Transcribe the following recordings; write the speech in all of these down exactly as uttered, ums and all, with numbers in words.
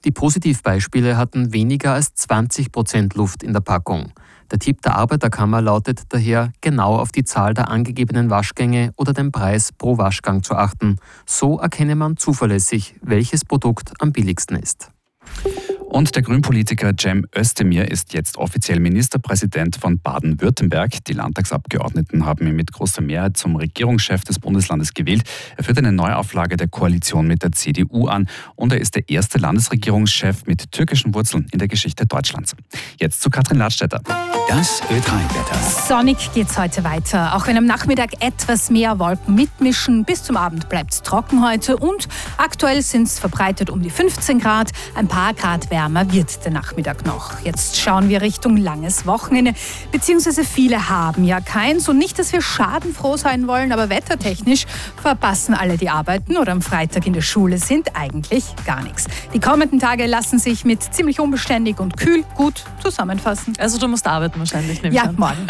Die Positivbeispiele hatten weniger als zwanzig Prozent Luft in der Packung. Der Tipp der Arbeiterkammer lautet daher, genau auf die Zahl der angegebenen Waschgänge oder den Preis pro Waschgang zu achten. So erkenne man zuverlässig, welches Produkt am billigsten ist. Und der Grünpolitiker Cem Özdemir ist jetzt offiziell Ministerpräsident von Baden-Württemberg. Die Landtagsabgeordneten haben ihn mit großer Mehrheit zum Regierungschef des Bundeslandes gewählt. Er führt eine Neuauflage der Koalition mit der C D U an und er ist der erste Landesregierungschef mit türkischen Wurzeln in der Geschichte Deutschlands. Jetzt zu Katrin Ladstätter. Das Ö drei Wetter. Sonnig geht's heute weiter. Auch wenn am Nachmittag etwas mehr Wolken mitmischen. Bis zum Abend bleibt's trocken heute und aktuell sind's verbreitet um die fünfzehn Grad. Ein paar Grad wärmer wird der Nachmittag noch. Jetzt schauen wir Richtung langes Wochenende, beziehungsweise viele haben ja keins. Und nicht, dass wir schadenfroh sein wollen, aber wettertechnisch verpassen alle, die arbeiten oder am Freitag in der Schule sind, eigentlich gar nichts. Die kommenden Tage lassen sich mit ziemlich unbeständig und kühl gut zusammenfassen. Also du musst arbeiten wahrscheinlich, nehme Ja, ich an. morgen.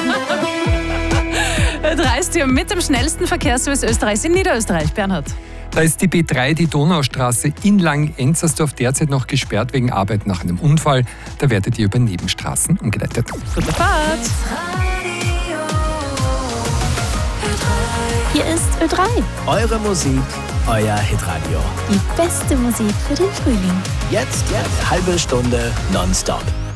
Reist ihr mit dem schnellsten Verkehrsservice Österreichs in Niederösterreich, Bernhard? Da ist die B drei, die Donaustraße in Lang-Enzersdorf, derzeit noch gesperrt wegen Arbeit nach einem Unfall. Da werdet ihr über Nebenstraßen umgeleitet. Gute Fahrt! Hier ist Ö drei. Eure Musik, euer Hitradio. Die beste Musik für den Frühling. Jetzt eine halbe Stunde nonstop.